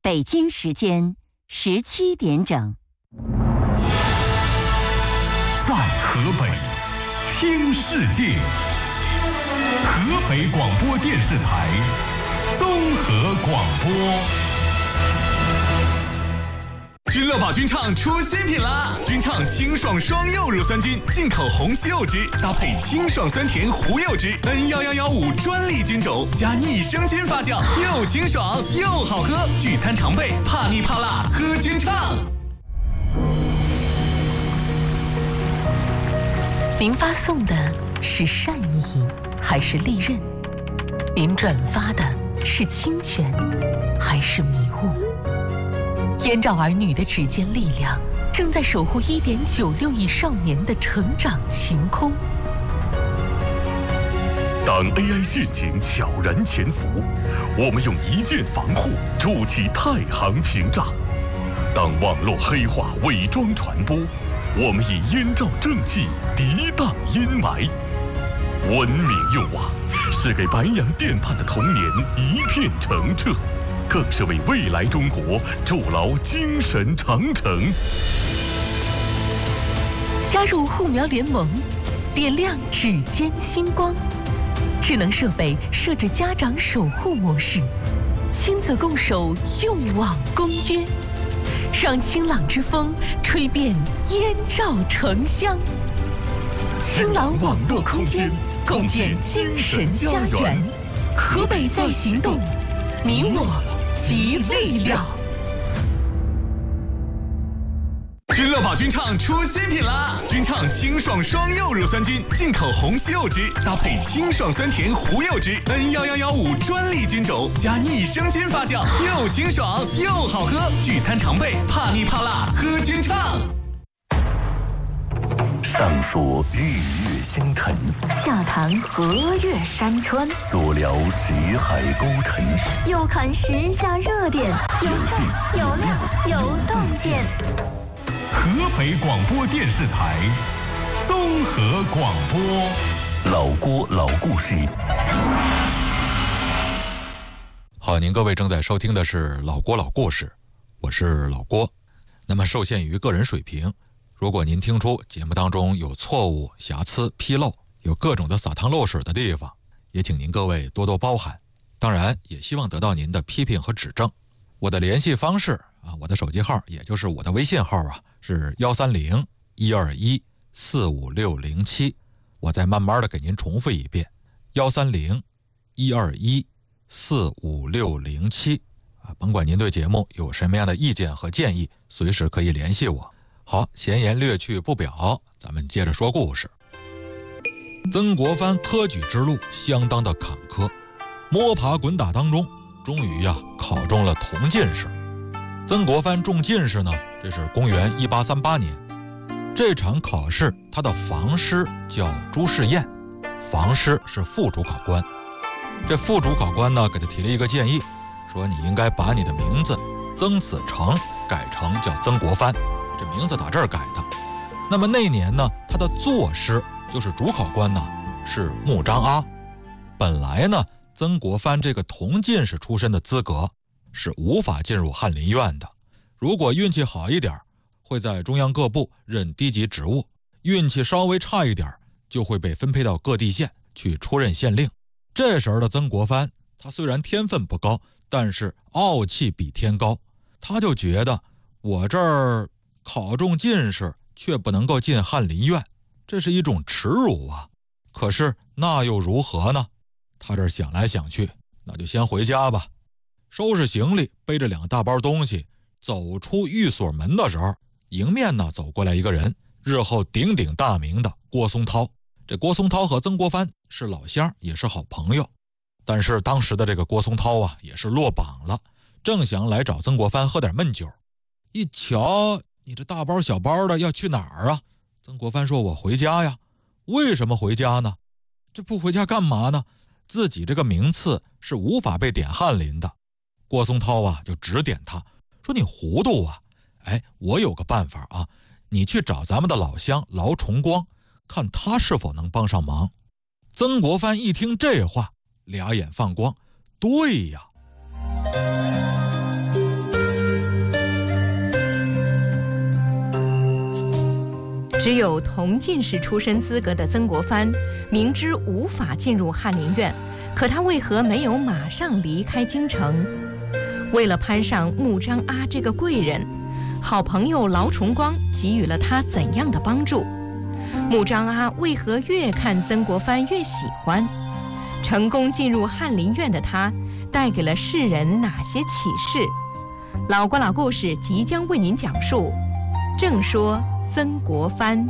北京时间17点整。 在河北听世界，河北广播电视台综合广播。君乐宝菌畅出新品啦！菌畅清爽双柚乳酸菌，进口红西柚汁，搭配清爽酸甜胡柚汁 N11115专利菌种，加益生菌发酵，又清爽又好喝。聚餐常备，怕腻怕辣，喝菌畅。 您发送的是善意还是利刃？您转发的是侵权还是迷雾？燕赵儿女的指尖力量正在守护1.96亿少年的成长晴空。 当 AI 陷阱悄然潜伏，我们用一键防护筑起太行屏障；当网络黑化伪装传播，我们以燕赵正气涤荡阴霾。文明用网是给白洋淀畔的童年一片澄澈，更是为未来中国筑牢精神长城。 加入护苗联盟，点亮指尖星光。智能设备设置家长守护模式，亲子共守用网公约，让清朗之风吹遍燕赵城乡。清朗网络空间，共建精神家园。河北在行动，你我集力量。 君乐宝菌畅出新品啦！菌畅清爽双柚乳酸菌，进口红西柚汁，搭配清爽酸甜胡柚汁 N11115专利菌种，加益生菌发酵，又清爽又好喝。聚餐常备，怕腻怕辣，喝菌畅。 上说日月星辰， 下谈河岳山川， 左聊识海沟沉， 右看时下热点，有趣有料有洞见。 河北广播电视台综合广播， 老郭老故事。 好，您各位正在收听的是老郭老故事，我是老郭。那么受限于个人水平，如果您听出节目当中有错误、瑕疵、纰漏，有各种的撒汤漏水的地方，也请您各位多多包涵。当然也希望得到您的批评和指正。我的联系方式啊，我的手机号也就是我的微信号啊，是130-121-45607。我再慢慢的给您重复一遍，130-121-45607。甭管您对节目有什么样的意见和建议，随时可以联系我。好，闲言略去不表，咱们接着说故事。曾国藩科举之路相当的坎坷，摸爬滚打当中，终于考中了同进士。曾国藩中进士呢，这是公元1838年。这场考试他的房师叫朱世彦，房师是副主考官。这副主考官呢，给他提了一个建议，说你应该把你的名字曾子成改成叫曾国藩，这名字打这儿改的。那么那年呢，他的作师就是主考官呢是穆彰阿。本来呢，曾国藩这个同进士出身的资格是无法进入翰林院的，如果运气好一点，会在中央各部任低级职务；运气稍微差一点，就会被分配到各地县去出任县令。这时候的曾国藩，他虽然天分不高，但是傲气比天高。他就觉得我这儿考中进士却不能够进翰林院，这是一种耻辱啊！可是那又如何呢？他这想来想去，那就先回家吧。收拾行李，背着2大包东西，走出寓所门的时候，迎面呢走过来一个人，日后鼎鼎大名的郭松涛。这郭松涛和曾国藩是老乡，也是好朋友。但是当时的这个郭松涛啊，也是落榜了，正想来找曾国藩喝点闷酒。一瞧，你这大包小包的要去哪儿啊？曾国藩说，我回家呀。为什么回家呢？这不回家干嘛呢？自己这个名次是无法被点翰林的。郭松涛啊就指点他说，你糊涂啊，我有个办法啊，你去找咱们的老乡劳崇光，看他是否能帮上忙。曾国藩一听这话，俩眼放光，对呀。 只有同进士出身资格的曾国藩，明知无法进入翰林院，可他为何没有马上离开京城？为了攀上穆彰阿这个贵人，好朋友劳崇光给予了他怎样的帮助？穆彰阿为何越看曾国藩越喜欢？成功进入翰林院的他，带给了世人哪些启示？老郭老故事即将为您讲述，正说曾国藩。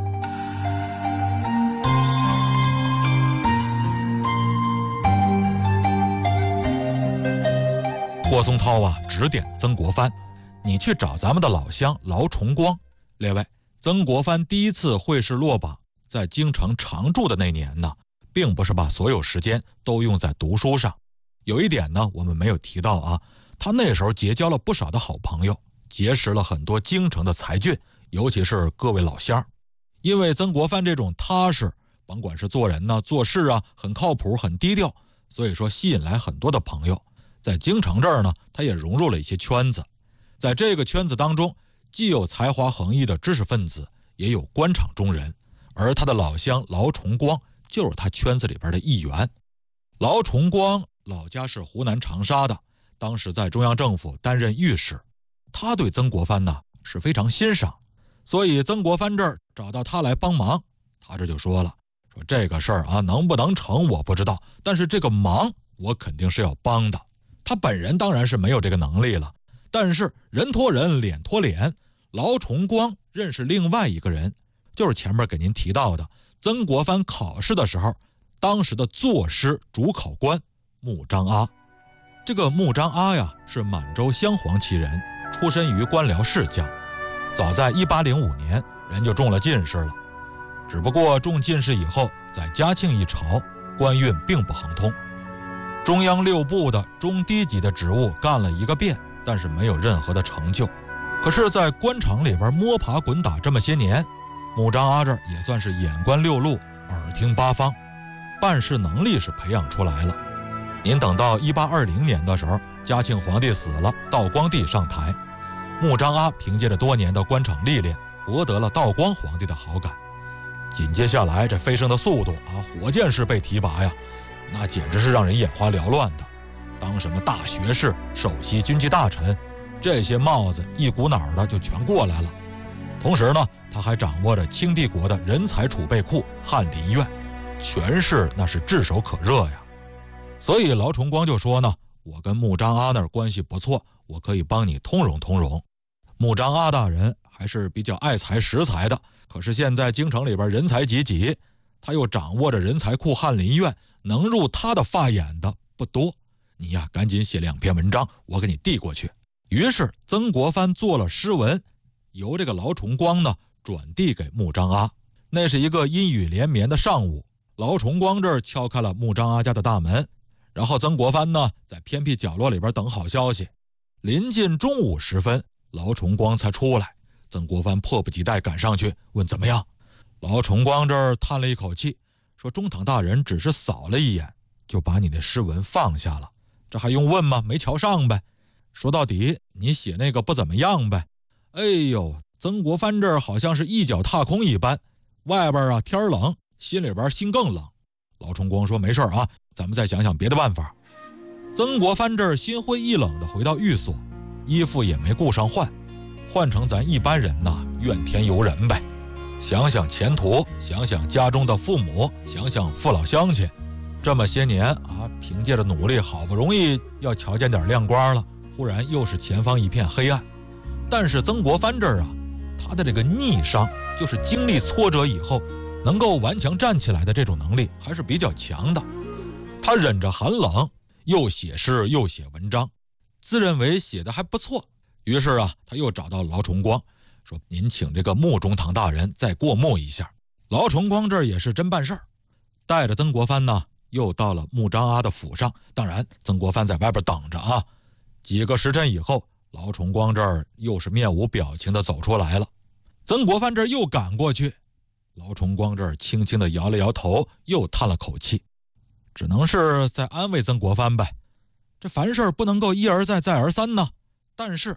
郭松涛啊，指点曾国藩，你去找咱们的老乡劳崇光。列位，曾国藩第一次会试落榜，在京城常住的那年呢，并不是把所有时间都用在读书上。有一点呢，我们没有提到啊，他那时候结交了不少的好朋友，结识了很多京城的才俊，尤其是各位老乡。因为曾国藩这种踏实，甭管是做人呢、做事啊，很靠谱、很低调，所以说吸引来很多的朋友。在京城这儿呢，他也融入了一些圈子，在这个圈子当中，既有才华横溢的知识分子，也有官场中人，而他的老乡劳崇光就是他圈子里边的一员。劳崇光老家是湖南长沙的，当时在中央政府担任御史，他对曾国藩呢是非常欣赏，所以曾国藩这儿找到他来帮忙，他这就说了，说这个事儿啊能不能成我不知道，但是这个忙我肯定是要帮的。他本人当然是没有这个能力了，但是人托人，脸托脸，劳崇光认识另外一个人，就是前面给您提到的曾国藩考试的时候，当时的作诗主考官穆彰阿。这个穆彰阿呀，是满洲镶黄旗人，出身于官僚世家，早在1805年人就中了进士了。只不过中进士以后，在嘉庆一朝，官运并不亨通。中央6部的中低级的职务干了一个遍，但是没有任何的成就。可是在官场里边摸爬滚打这么些年，穆彰阿这儿也算是眼观六路，耳听八方，办事能力是培养出来了。您等到1820年的时候，嘉庆皇帝死了，道光帝上台，穆彰阿凭借着多年的官场历练，博得了道光皇帝的好感。紧接下来这飞升的速度啊，火箭式被提拔呀，那简直是让人眼花缭乱的。当什么大学士、首席军机大臣，这些帽子一股脑儿的就全过来了。同时呢，他还掌握着清帝国的人才储备库翰林院，权势那是炙手可热呀。所以劳崇光就说呢，我跟穆彰阿那儿关系不错，我可以帮你通融通融。穆彰阿大人还是比较爱才识才的，可是现在京城里边人才济济，他又掌握着人才库翰林院，能入他的法眼的不多，你呀赶紧写2篇文章，我给你递过去。于是曾国藩做了诗文，由这个劳崇光呢转递给穆彰阿。那是一个阴雨连绵的上午，劳崇光这儿敲开了穆彰阿家的大门，然后曾国藩呢在偏僻角落里边等好消息。临近中午时分，劳崇光才出来，曾国藩迫不及待赶上去问怎么样。劳崇光这儿叹了一口气，说中堂大人只是扫了一眼，就把你的诗文放下了，这还用问吗？没瞧上呗。说到底你写那个不怎么样呗。哎呦，曾国藩这儿好像是一脚踏空一般，外边啊天冷，心里边心更冷。劳崇光说没事啊，咱们再想想别的办法。曾国藩这儿心灰意冷的回到寓所，衣服也没顾上换成咱一般人呐，怨天尤人呗。想想前途，想想家中的父母，想想父老乡亲，这么些年啊，凭借着努力，好不容易要瞧见点亮光了，忽然又是前方一片黑暗。但是曾国藩这儿啊，他的这个逆商，就是经历挫折以后能够顽强站起来的这种能力还是比较强的。他忍着寒冷，又写诗又写文章，自认为写的还不错。于是啊，他又找到劳崇光，说您请这个穆中堂大人再过目一下。劳崇光这儿也是真办事儿，带着曾国藩呢又到了穆彰阿的府上，当然曾国藩在外边等着啊。几个时辰以后，劳崇光这儿又是面无表情的走出来了。曾国藩这儿又赶过去，劳崇光这儿轻轻的摇了摇头，又叹了口气，只能是在安慰曾国藩呗。这凡事不能够一而再再而三呢，但是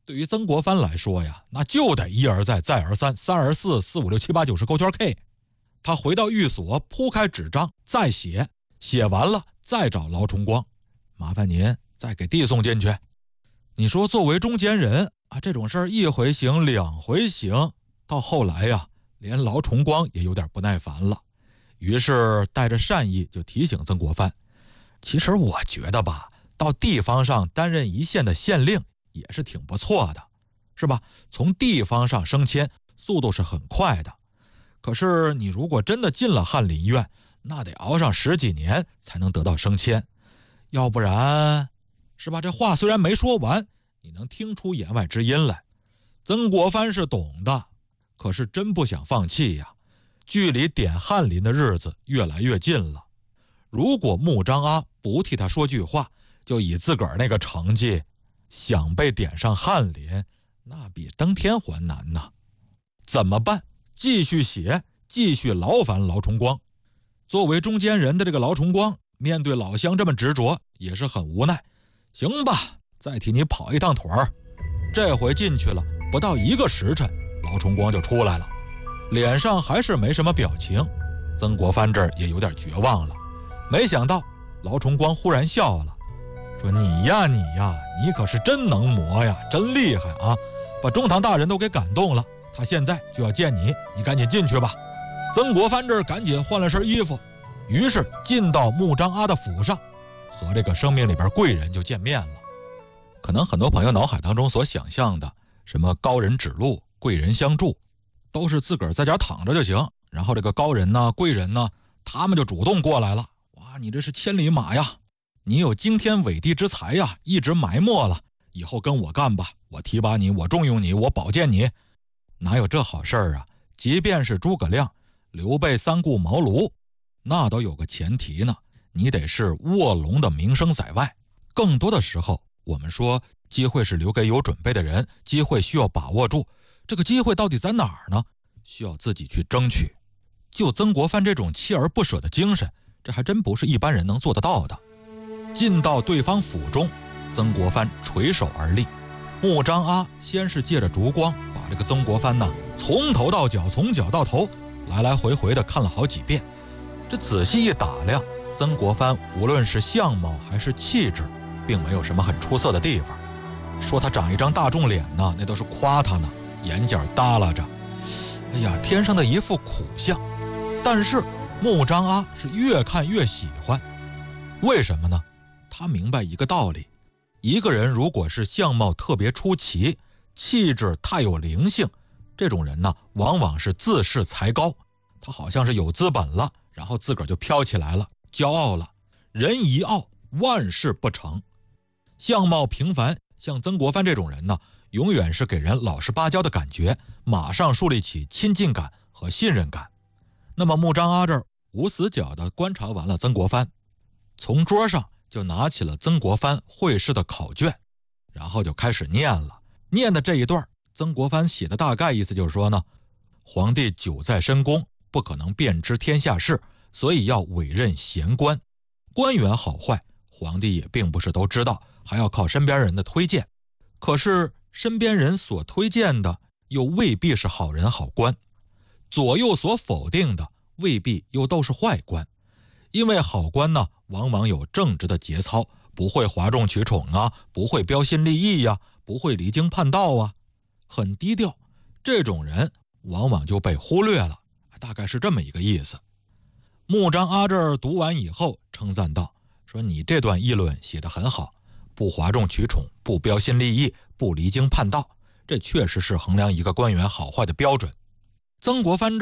对于曾国藩来说呀，那就得一而再再而三3而4 4 5 6 7 8 9 10勾圈 K。 他回到寓所，铺开纸张再写，写完了再找劳崇光，麻烦您再给递送进去。你说作为中间人啊，这种事儿一回行两回行，到后来呀，连劳崇光也有点不耐烦了，于是带着善意就提醒曾国藩，其实我觉得吧，到地方上担任一县的县令也是挺不错的，是吧？从地方上升迁速度是很快的，可是你如果真的进了翰林院，那得熬上10几年才能得到升迁，要不然，是吧？这话虽然没说完，你能听出言外之音来。曾国藩是懂的，可是真不想放弃呀，距离点翰林的日子越来越近了。如果穆彰阿不替他说句话，就以自个儿那个成绩，想被点上翰林，那比登天还难呢。怎么办？继续写，继续劳烦劳崇光。作为中间人的这个劳崇光，面对老乡这么执着，也是很无奈。行吧，再替你跑一趟腿儿。这回进去了，不到1个时辰，劳崇光就出来了，脸上还是没什么表情。曾国藩这儿也有点绝望了。没想到劳崇光忽然笑了，说你呀，你可是真能磨呀，真厉害啊，把中堂大人都给感动了，他现在就要见你，你赶紧进去吧。曾国藩这儿赶紧换了身衣服，于是进到穆彰阿的府上，和这个生命里边贵人就见面了。可能很多朋友脑海当中所想象的什么高人指路，贵人相助，都是自个儿在家躺着就行，然后这个高人呢，贵人呢，他们就主动过来了。哇，你这是千里马呀，你有惊天伟地之才呀，一直埋没了，以后跟我干吧，我提拔你，我重用你，我保荐你。哪有这好事儿啊？即便是诸葛亮、刘备3顾茅庐，那都有个前提呢，你得是卧龙的名声在外。更多的时候，我们说机会是留给有准备的人，机会需要把握住。这个机会到底在哪儿呢？需要自己去争取。就曾国藩这种锲而不舍的精神，这还真不是一般人能做得到的。进到对方府中，曾国藩垂手而立。穆彰阿先是借着烛光把这个曾国藩呢从头到脚，从脚到头来来回回的看了好几遍。这仔细一打量，曾国藩无论是相貌还是气质，并没有什么很出色的地方。说他长一张大众脸呢，那都是夸他呢，眼角耷拉着，哎呀，天生的一副苦相。但是穆彰阿是越看越喜欢，为什么呢？他明白一个道理，一个人如果是相貌特别出奇，气质太有灵性，这种人呢，往往是自恃才高，他好像是有资本了，然后自个儿就飘起来了，骄傲了。人一傲，万事不成。相貌平凡，像曾国藩这种人呢，永远是给人老实巴交的感觉，马上树立起亲近感和信任感。那么穆彰阿这儿无死角地观察完了曾国藩，从桌上就拿起了曾国藩会试的考卷，然后就开始念了。念的这一段，曾国藩写的大概意思就是说呢，皇帝久在深宫，不可能遍知天下事，所以要委任贤官。官员好坏，皇帝也并不是都知道，还要靠身边人的推荐。可是身边人所推荐的又未必是好人好官，左右所否定的未必又都是坏官。因为好官呢，往往有正直的节操，不会哗众取宠啊，不会标新立异呀，不会离经叛道啊，很低调。这种人往往就被忽略了，大概是这么一个意思。穆彰阿这儿读完以后称赞道，说你这段议论写得很好，不哗众取宠，不标新立异，不离经叛道，这确实是衡量一个官员好坏的标准。曾国藩